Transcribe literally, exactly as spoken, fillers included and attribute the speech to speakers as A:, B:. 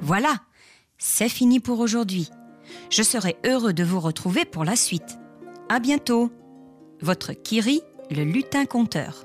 A: Voilà, c'est fini pour aujourd'hui. Je serai heureux de vous retrouver pour la suite. À bientôt. Votre Kiri, le lutin conteur.